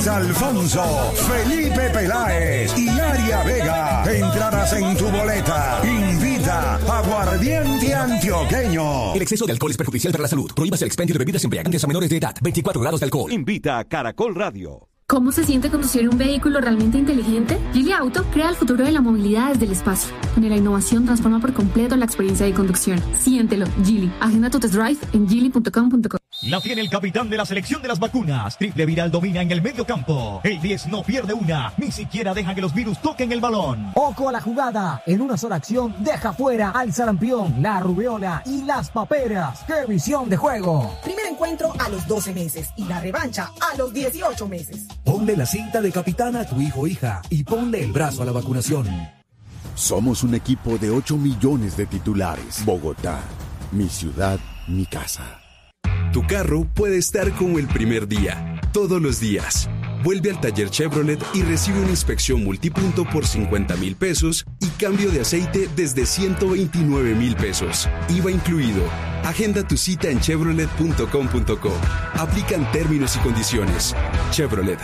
Luis Alfonso, Felipe Peláez y Aria Vega. Entradas en tu boleta. Invita Aguardiente Antioqueño. El exceso de alcohol es perjudicial para la salud. Prohíbas el expendio de bebidas embriagantes a menores de edad. 24 grados de alcohol. Invita a Caracol Radio. ¿Cómo se siente conducir un vehículo realmente inteligente? Geely Auto crea el futuro de la movilidad desde el espacio, donde la innovación transforma por completo la experiencia de conducción. Siéntelo, Geely. Agenda tu test drive en geely.com.co. La tiene el capitán de la selección de las vacunas. Triple Viral domina en el medio campo. El 10 no pierde una, ni siquiera deja que los virus toquen el balón. Ojo a la jugada. En una sola acción deja fuera al sarampión, la rubiola y las paperas. ¡Qué visión de juego! Primer encuentro a los 12 meses y la revancha a los 18 meses. Ponle la cinta de capitán a tu hijo o hija y ponle el brazo a la vacunación. Somos un equipo de 8 millones de titulares. Bogotá, mi ciudad, mi casa. Tu carro puede estar como el primer día, todos los días. Vuelve al taller Chevrolet y recibe una inspección multipunto por 50,000 pesos y cambio de aceite desde 129,000 pesos. IVA incluido. Agenda tu cita en chevrolet.com.co. Aplican términos y condiciones. Chevrolet.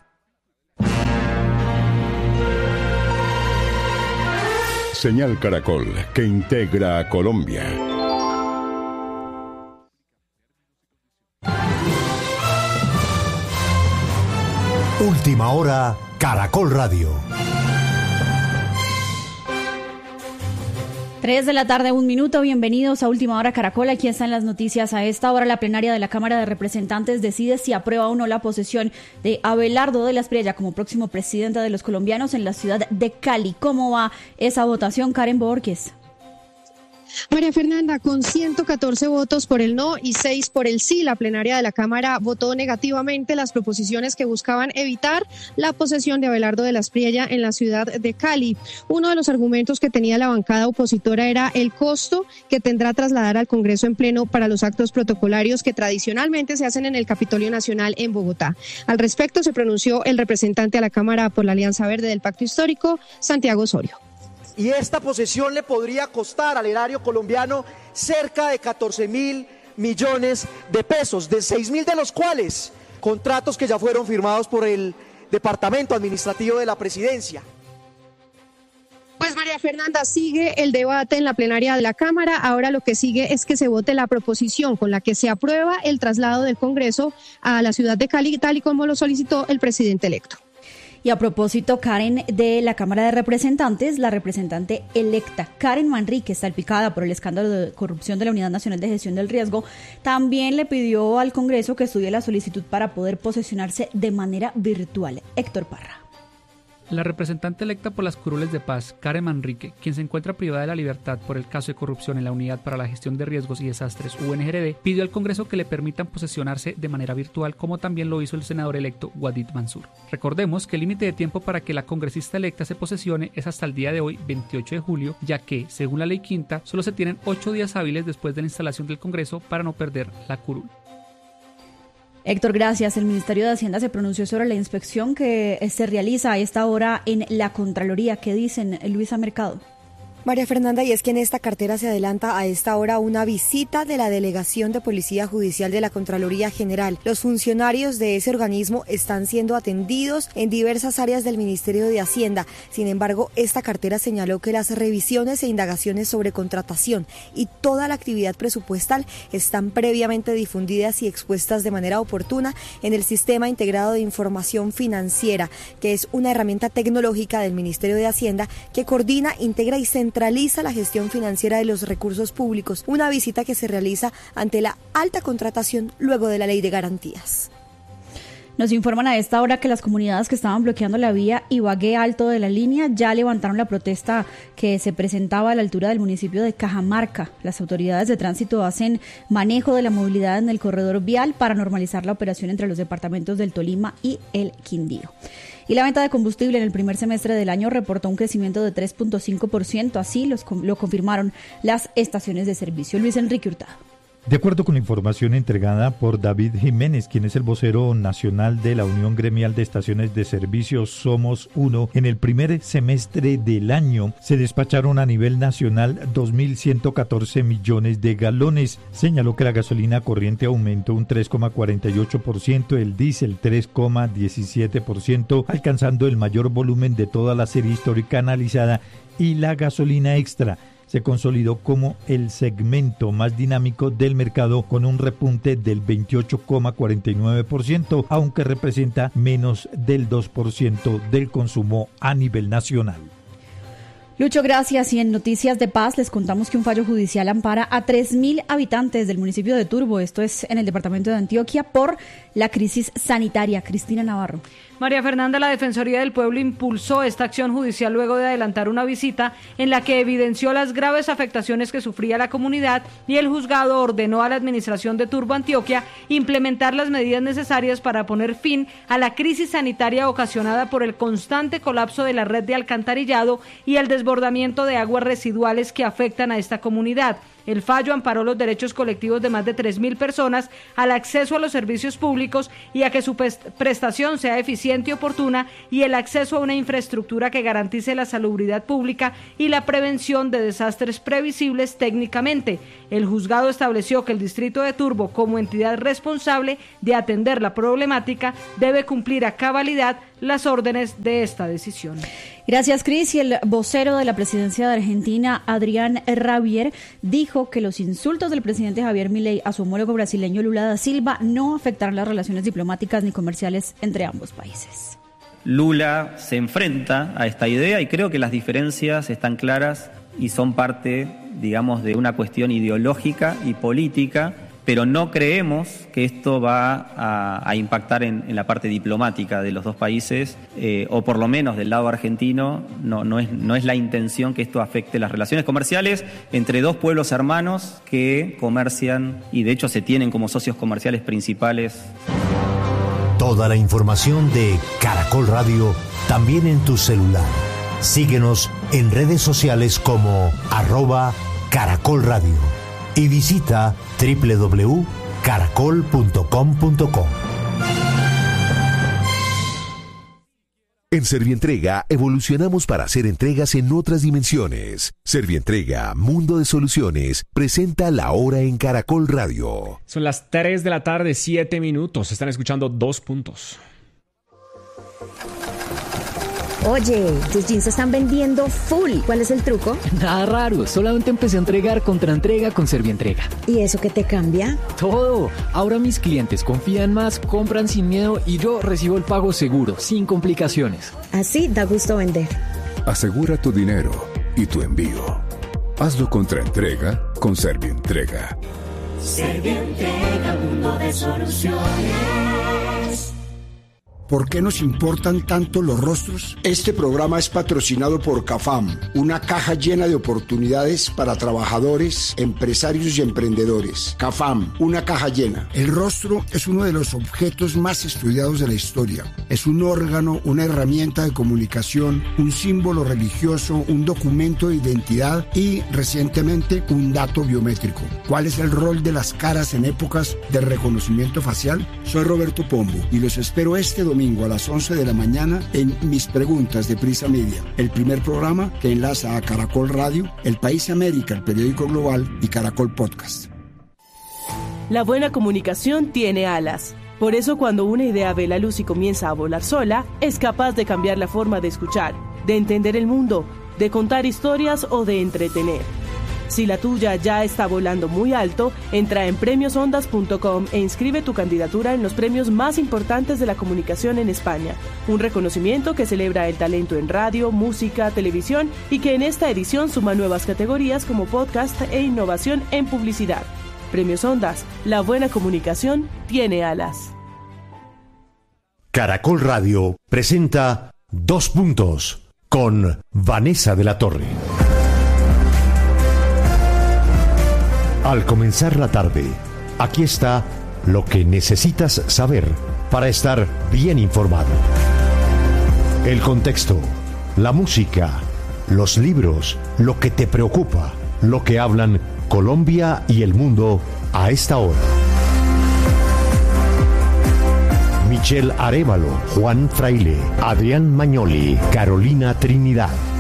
Señal Caracol, que integra a Colombia. Última hora, Caracol Radio. 3 de la tarde, 1 minuto. Bienvenidos a Última Hora Caracol. Aquí están las noticias. A esta hora, la plenaria de la Cámara de Representantes decide si aprueba o no la posesión de Abelardo de la Espriella como próximo presidente de los colombianos en la ciudad de Cali. ¿Cómo va esa votación, Karen Borges? María Fernanda, con 114 votos por el no y 6 por el sí, la plenaria de la Cámara votó negativamente las proposiciones que buscaban evitar la posesión de Abelardo de la Espriella en la ciudad de Cali. Uno de los argumentos que tenía la bancada opositora era el costo que tendrá trasladar al Congreso en pleno para los actos protocolarios que tradicionalmente se hacen en el Capitolio Nacional en Bogotá. Al respecto se pronunció el representante a la Cámara por la Alianza Verde del Pacto Histórico, Santiago Osorio. Y esta posesión le podría costar al erario colombiano cerca de 14,000 millones de pesos, de 6,000 de los cuales contratos que ya fueron firmados por el Departamento Administrativo de la Presidencia. Pues María Fernanda, sigue el debate en la plenaria de la Cámara. Ahora lo que sigue es que se vote la proposición con la que se aprueba el traslado del Congreso a la ciudad de Cali, tal y como lo solicitó el presidente electo. Y a propósito, Karen, de la Cámara de Representantes, la representante electa Karen Manríquez, salpicada por el escándalo de corrupción de la Unidad Nacional de Gestión del Riesgo, también le pidió al Congreso que estudie la solicitud para poder posesionarse de manera virtual. Héctor Parra. La representante electa por las Curules de Paz, Karen Manrique, quien se encuentra privada de la libertad por el caso de corrupción en la Unidad para la Gestión de Riesgos y Desastres, UNGRD, pidió al Congreso que le permitan posesionarse de manera virtual, como también lo hizo el senador electo Wadid Mansur. Recordemos que el límite de tiempo para que la congresista electa se posesione es hasta el día de hoy, 28 de julio, ya que, según la ley quinta, solo se tienen 8 días hábiles después de la instalación del Congreso para no perder la curul. Héctor, gracias. El Ministerio de Hacienda se pronunció sobre la inspección que se realiza a esta hora en la Contraloría. ¿Qué dicen, Luisa Mercado? María Fernanda, y es que en esta cartera se adelanta a esta hora una visita de la Delegación de Policía Judicial de la Contraloría General. Los funcionarios de ese organismo están siendo atendidos en diversas áreas del Ministerio de Hacienda. Sin embargo, esta cartera señaló que las revisiones e indagaciones sobre contratación y toda la actividad presupuestal están previamente difundidas y expuestas de manera oportuna en el Sistema Integrado de Información Financiera, que es una herramienta tecnológica del Ministerio de Hacienda que coordina, integra y centraliza la gestión financiera de los recursos públicos, una visita que se realiza ante la alta contratación luego de la Ley de Garantías. Nos informan a esta hora que las comunidades que estaban bloqueando la vía Ibagué Alto de la línea ya levantaron la protesta que se presentaba a la altura del municipio de Cajamarca. Las autoridades de tránsito hacen manejo de la movilidad en el corredor vial para normalizar la operación entre los departamentos del Tolima y el Quindío. Y la venta de combustible en el primer semestre del año reportó un crecimiento de 3.5%, así lo confirmaron las estaciones de servicio. Luis Enrique Hurtado. De acuerdo con la información entregada por David Jiménez, quien es el vocero nacional de la Unión Gremial de Estaciones de Servicio Somos Uno, en el primer semestre del año se despacharon a nivel nacional 2.114 millones de galones. Señaló que la gasolina corriente aumentó un 3,48%, el diésel 3,17%, alcanzando el mayor volumen de toda la serie histórica analizada, y la gasolina extra se consolidó como el segmento más dinámico del mercado con un repunte del 28,49%, aunque representa menos del 2% del consumo a nivel nacional. Lucho, gracias. Y en Noticias de Paz les contamos que un fallo judicial ampara a 3.000 habitantes del municipio de Turbo, esto es en el departamento de Antioquia, por la crisis sanitaria. Cristina Navarro. María Fernanda, la Defensoría del Pueblo impulsó esta acción judicial luego de adelantar una visita en la que evidenció las graves afectaciones que sufría la comunidad, y el juzgado ordenó a la administración de Turbo Antioquia implementar las medidas necesarias para poner fin a la crisis sanitaria ocasionada por el constante colapso de la red de alcantarillado y el desbordamiento de aguas residuales que afectan a esta comunidad. El fallo amparó los derechos colectivos de más de 3.000 personas al acceso a los servicios públicos y a que su prestación sea eficiente y oportuna, y el acceso a una infraestructura que garantice la salubridad pública y la prevención de desastres previsibles técnicamente. El juzgado estableció que el distrito de Turbo, como entidad responsable de atender la problemática, debe cumplir a cabalidad las órdenes de esta decisión. Gracias, Cris. Y el vocero de la presidencia de Argentina, Adrián Rabier, dijo que los insultos del presidente Javier Milei a su homólogo brasileño Lula da Silva no afectarán las relaciones diplomáticas ni comerciales entre ambos países. Lula se enfrenta a esta idea y creo que las diferencias están claras y son parte, digamos, de una cuestión ideológica y política, pero no creemos que esto va a impactar en la parte diplomática de los dos países, o por lo menos del lado argentino, no es la intención que esto afecte las relaciones comerciales entre dos pueblos hermanos que comercian y de hecho se tienen como socios comerciales principales. Toda la información de Caracol Radio también en tu celular. Síguenos en redes sociales como @Caracol Radio. Y visita www.caracol.com.co. En Servientrega evolucionamos para hacer entregas en otras dimensiones. Servientrega, Mundo de Soluciones, presenta La Hora en Caracol Radio. Son las 3 de la tarde, 7 minutos. Están escuchando 2 puntos. Oye, tus jeans se están vendiendo full. ¿Cuál es el truco? Nada raro, solamente empecé a entregar contraentrega con Servientrega. ¿Y eso qué te cambia? Todo. Ahora mis clientes confían más, compran sin miedo y yo recibo el pago seguro, sin complicaciones. Así da gusto vender. Asegura tu dinero y tu envío. Hazlo contraentrega con Servientrega. Servientrega, mundo de soluciones. ¿Por qué nos importan tanto los rostros? Este programa es patrocinado por CAFAM, una caja llena de oportunidades para trabajadores, empresarios y emprendedores. CAFAM, una caja llena. El rostro es uno de los objetos más estudiados de la historia. Es un órgano, una herramienta de comunicación, un símbolo religioso, un documento de identidad y, recientemente, un dato biométrico. ¿Cuál es el rol de las caras en épocas de reconocimiento facial? Soy Roberto Pombo y los espero este domingo a las 11 de la mañana en Mis Preguntas de Prisa Media, el primer programa que enlaza a Caracol Radio, El País América, el periódico global, y Caracol Podcast. La buena comunicación tiene alas. Por eso cuando una idea ve la luz y comienza a volar sola, es capaz de cambiar la forma de escuchar, de entender el mundo, de contar historias o de entretener. Si la tuya ya está volando muy alto, entra en premiosondas.com e inscribe tu candidatura en los premios más importantes de la comunicación en España. Un reconocimiento que celebra el talento en radio, música, televisión y que en esta edición suma nuevas categorías como podcast e innovación en publicidad. Premios Ondas, la buena comunicación tiene alas. Caracol Radio presenta 2 puntos con Vanessa de la Torre. Al comenzar la tarde, aquí está lo que necesitas saber para estar bien informado. El contexto, la música, los libros, lo que te preocupa, lo que hablan Colombia y el mundo a esta hora. Michelle Arévalo, Juan Fraile, Adrián Mañoli, Carolina Trinidad.